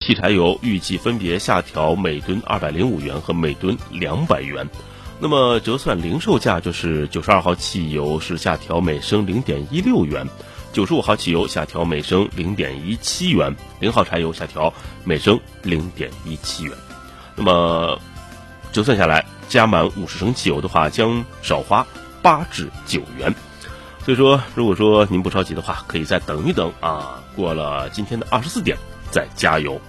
汽柴油预计分别下调每吨205元和每吨200元。那么折算零售价就是92号汽油是下调每升 0.16 元，95号汽油下调每升 0.17 元，0号柴油下调每升 0.17 元。那么折算下来，加满50升汽油的话将少花8至9元。所以说如果说您不着急的话，可以再等一等啊，过了今天的24点再加油。